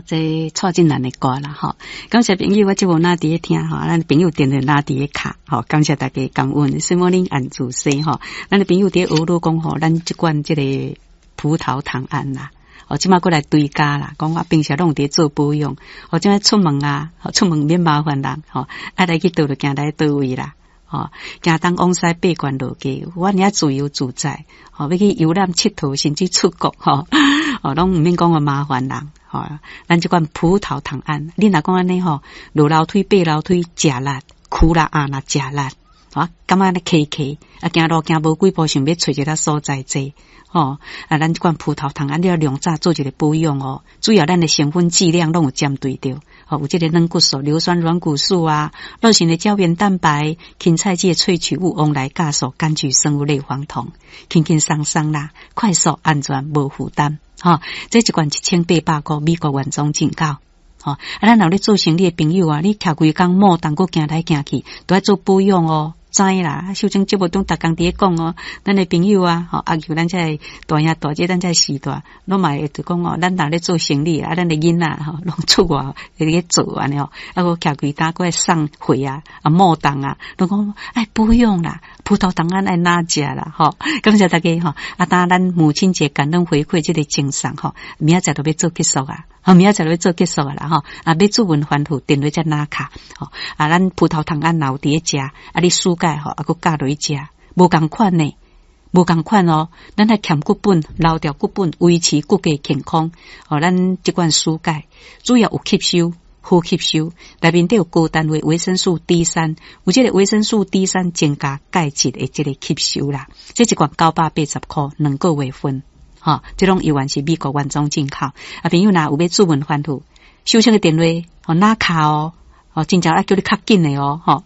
这蔡振南的歌啦吼，感谢朋友，我即无哪伫咧听吼，咱朋友点的哪伫咧卡吼，感谢大家感恩，什么恁按住说吼，咱的朋友伫学路讲吼，咱即款即个葡萄糖胺啦，哦，即马过来追加啦，讲我平时拢伫做保养，哦，即马出门啊，出门免麻烦人，吼，爱来去倒就行来倒位啦。哦，行东往西八关落街，我尔自由自在。哦，要去游览佚佗，甚至出国，吼，哦，拢毋免讲个麻烦人。吼，咱即款葡萄糖胺，你若讲安尼吼，落楼梯、爬楼梯食力，苦啦啊啦食力，啊，感觉咧崎崎，啊，行路行无几步，想要找一个所在坐。哦，啊，咱即款葡萄糖胺，你要量早做一个保养哦，主要咱的成分剂量拢有针对着。哦，有这个软骨素、硫酸软骨素啊，肉型的胶原蛋白、芹菜剂的萃取物、往来酵素、柑橘生物类黄酮，轻轻松松啦，快速安全无负担。哦，这一罐1800块，美国原装进口。哦，啊，咱若咧做生意的朋友啊，你徛规工莫当个行来行去，都要做保养哦。知啦，秀珍节目中逐工伫咧讲哦，咱的朋友啊，吼，阿舅咱才大兄大姐，咱才时代，拢嘛会就讲哦，咱若咧做生意啊，咱的囡仔吼，拢出外会咧做安尼哦，啊个徛规单个送货啊，啊莫当啊，拢讲哎保养啦，葡萄糖胺爱哪食啦，吼，感谢大家吼，啊当咱母亲节感恩回馈这个精神吼，明仔载都要做结束啊。好，明仔载要做结束啊啦吼，啊，要做文欢富，电话再拿卡，吼，啊，咱葡萄糖胺留伫咧食，啊，你蔬钙吼，啊，佮加落去食，无共款呢，无共款哦，咱还欠骨本，留掉骨本，维持骨骼健康，哦，咱即款蔬钙主要有吸收，好吸收，内面都有高单位维生素 D3，有这个维生素 D3增加钙质的这个吸收啦，这一罐980块，2个月份。吼，这种依然是美国原装进口。啊，朋友若有要主文欢富，收这个电话，吼拿卡哦，哦，真正要叫你较紧的哦，吼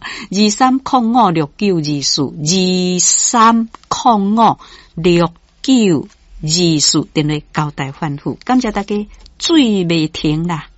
，23056924，23056924，电话交代欢富，感谢大家，水未停啦。